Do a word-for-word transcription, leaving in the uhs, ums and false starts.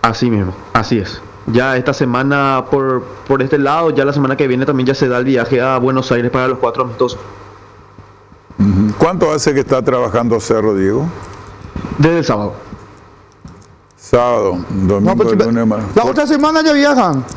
Así mismo, así es. Ya esta semana por, por este lado, ya la semana que viene también ya se da el viaje a Buenos Aires para los cuatro amistosos. Uh-huh. ¿Cuánto hace que está trabajando Cerro, Diego? Desde el sábado. Sábado, domingo, No, pues, lunes, la otra semana ya viajan.